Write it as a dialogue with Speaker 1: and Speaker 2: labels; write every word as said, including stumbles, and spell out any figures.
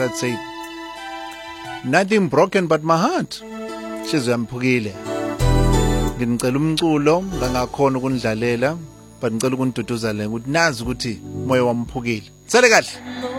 Speaker 1: tried to say, nothing broken but my heart. She's yamphukile. Ngicela umculo ngangakhona ukunidlalela, but ngicela ukuniduduzela ukuthi nazi ukuthi moya wamphukile. Sele kahle.